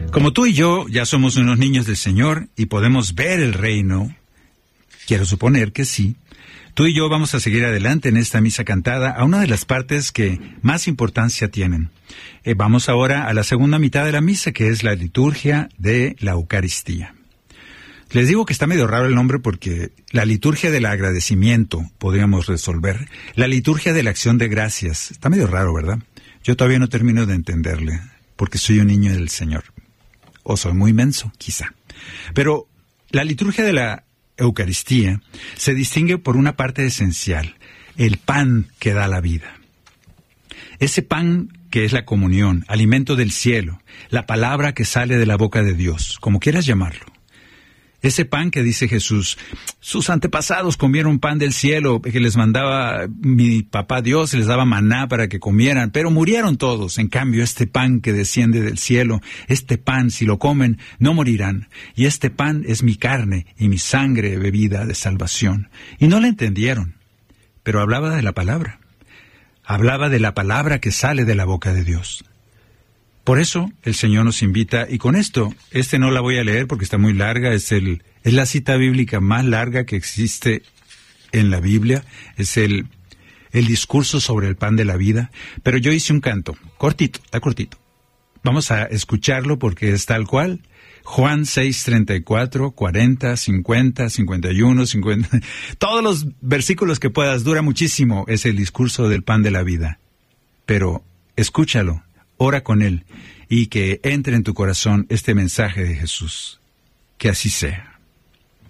Como tú y yo ya somos unos niños del Señor y podemos ver el reino, quiero suponer que sí, tú y yo vamos a seguir adelante en esta misa cantada a una de las partes que más importancia tienen. Vamos ahora a la segunda mitad de la misa, que es la liturgia de la Eucaristía. Les digo que está medio raro el nombre porque la liturgia del agradecimiento podríamos resolver. La liturgia de la acción de gracias. Está medio raro, ¿verdad? Yo todavía no termino de entenderle, porque soy un niño del Señor. O soy muy menso, quizá. Pero la liturgia de la Eucaristía se distingue por una parte esencial, el pan que da la vida. Ese pan que es la comunión, alimento del cielo, la palabra que sale de la boca de Dios, como quieras llamarlo. Ese pan que dice Jesús, sus antepasados comieron pan del cielo que les mandaba mi papá Dios, les daba maná para que comieran, pero murieron todos. En cambio, este pan que desciende del cielo, este pan, si lo comen, no morirán. Y este pan es mi carne y mi sangre bebida de salvación. Y no la entendieron, pero hablaba de la palabra. Hablaba de la palabra que sale de la boca de Dios. Por eso el Señor nos invita, y con esto, no la voy a leer porque está muy larga, es la cita bíblica más larga que existe en la Biblia, es el discurso sobre el pan de la vida, pero yo hice un canto, cortito, está cortito. Vamos a escucharlo porque es tal cual. Juan 6:34, 40, 50, 51, 50, todos los versículos que puedas, dura muchísimo, es el discurso del pan de la vida. Pero escúchalo. Ora con Él y que entre en tu corazón este mensaje de Jesús. Que así sea.